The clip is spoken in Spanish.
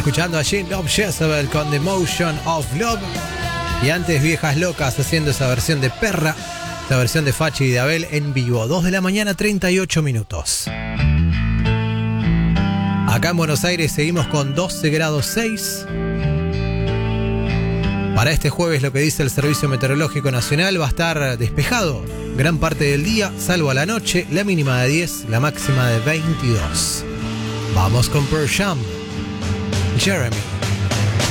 Escuchando a Jean Love Jezebel con The Motion of Love. Y antes Viejas Locas haciendo esa versión de Perra, esa versión de Fachi y de Abel en vivo. 2 de la mañana, 38 minutos. Acá en Buenos Aires seguimos con 12 grados 6. Para este jueves lo que dice el Servicio Meteorológico Nacional va a estar despejado gran parte del día, salvo a la noche, la mínima de 10, la máxima de 22. Vamos con Pearl Jam, Jeremy.